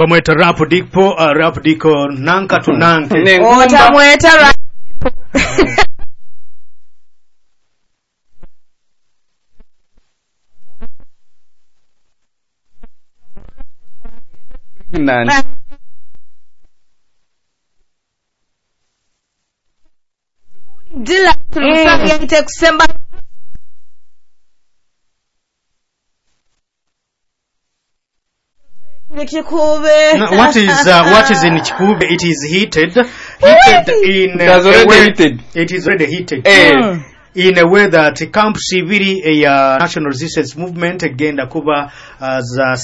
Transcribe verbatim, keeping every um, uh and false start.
bamweta rap dipo uh, rap diko nanka tunanke otamweta rap nani dila tulifanya ite kusemba no, what is uh, what is in Chikube? It is heated heated in uh, That's already way, heated. It is already heated mm. in a way that Camp Sibiri a uh, national resistance movement again Akuba as uh,